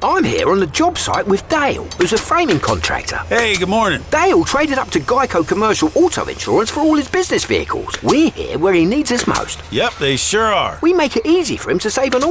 I'm here on the job site with Dale, who's a framing contractor. Hey, good morning. Dale traded up to Geico Commercial Auto Insurance for all his business vehicles. We're here where he needs us most. Yep, they sure are. We make it easy for him to save on